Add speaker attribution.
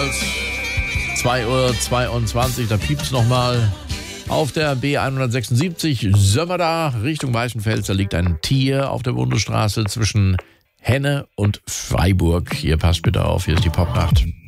Speaker 1: Girls. 2:22 Uhr, da piept's nochmal. Auf der B176 Sömmerda Richtung Weißenfels, da liegt ein Tier auf der Bundesstraße zwischen Henne und Freiburg. Hier passt bitte auf, hier ist die Popnacht.